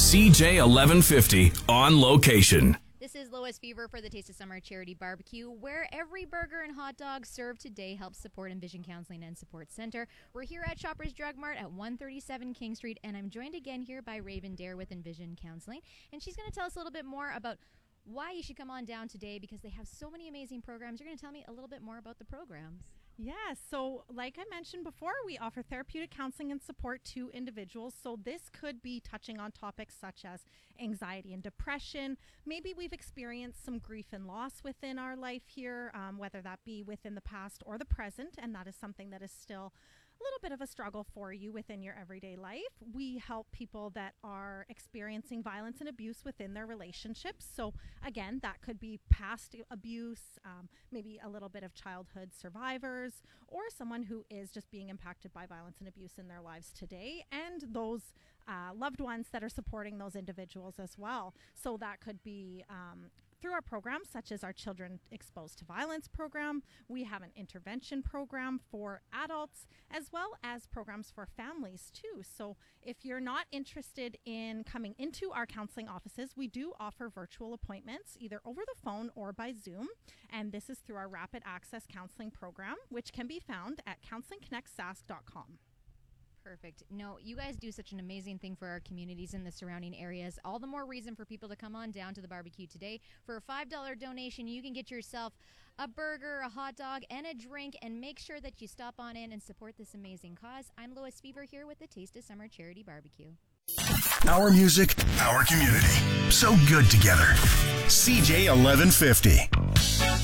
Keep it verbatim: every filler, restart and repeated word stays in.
C J eleven fifty on location. This is Lois Fever for the Taste of Summer Charity Barbecue, where every burger and hot dog served today helps support Envision Counseling and Support Center. We're here at Shoppers Drug Mart at one thirty-seven King Street, and I'm joined again here by Raven Dare with Envision Counseling, and she's going to tell us a little bit more about why you should come on down today, because they have so many amazing programs. You're going to tell me a little bit more about the programs. Yes, so like I mentioned before, we offer therapeutic counseling and support to individuals. So this could be touching on topics such as anxiety and depression. Maybe we've experienced some grief and loss within our life here, um, whether that be within the past or the present, and that is something that is still a little bit of a struggle for you within your everyday life. We help people that are experiencing violence and abuse within their relationships. So again, that could be past abuse, um, maybe a little bit of childhood survivors, or someone who is just being impacted by violence and abuse in their lives today, and those uh, loved ones that are supporting those individuals as well. So that could be um, through our programs, such as our Children Exposed to Violence program. We have an intervention program for adults, as well as programs for families too. So if you're not interested in coming into our counseling offices, we do offer virtual appointments, either over the phone or by Zoom. And this is through our Rapid Access Counseling program, which can be found at counseling connect sask dot com. Perfect. No, you guys do such an amazing thing for our communities in the surrounding areas. All the more reason for people to come on down to the barbecue today. For a five dollar donation, you can get yourself a burger, a hot dog, and a drink, and make sure that you stop on in and support this amazing cause. I'm Lois Fever here with the Taste of Summer Charity Barbecue. Our music, our community. So good together. C J eleven fifty.